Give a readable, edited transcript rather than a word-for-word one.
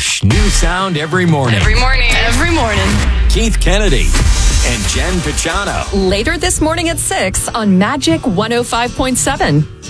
fresh new sound every morning. Every morning. Keith Kennedy and Jen Pichano. Later this morning at 6 on Magic 105.7.